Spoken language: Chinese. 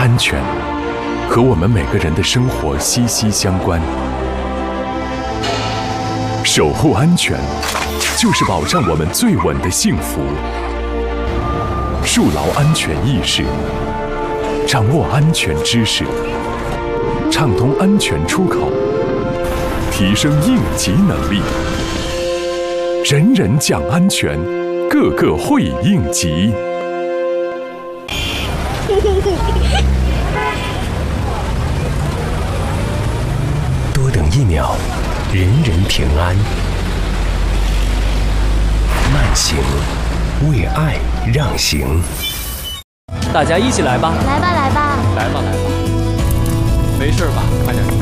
安全和我们每个人的生活息息相关。守护安全，就是保障我们最稳的幸福。树牢安全意识，掌握安全知识，畅通安全出口，提升应急能力，人人讲安全，个个会应急。 多等1秒，人人平安。慢行，为爱让行。 大家一起来吧！ 来吧，来吧！ 来吧，来吧！没事吧？快点。